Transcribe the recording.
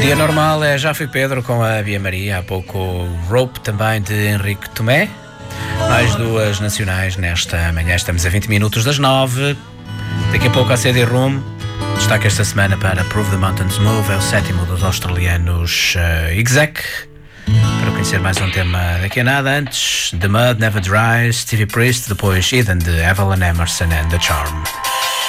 Dia normal é Já Fui Pedro com a Bia Maria, há pouco Rope também de Henrique Tomé. Mais duas nacionais nesta manhã, estamos a 20 minutos das 9. Daqui a pouco a CD-ROOM. Destaque esta semana para Prove the Mountains Move, é o sétimo dos australianos Exec. Para conhecer mais um tema daqui a nada, antes The Mud Never Dries, Stevie Priest, depois Eden de Evelyn Emerson and The Charm.